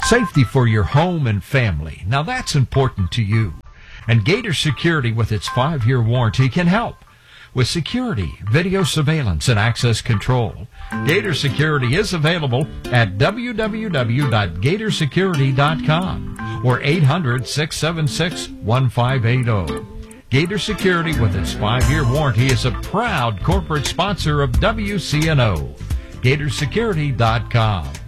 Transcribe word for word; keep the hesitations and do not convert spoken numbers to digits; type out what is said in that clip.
Safety for your home and family. Now that's important to you. And Gator Security, with its five-year warranty, can help with security, video surveillance, and access control. Gator Security is available at w w w dot gator security dot com or eight hundred, six seven six, one five eight zero. Gator Security, with its five-year warranty, is a proud corporate sponsor of W C N O. gator security dot com.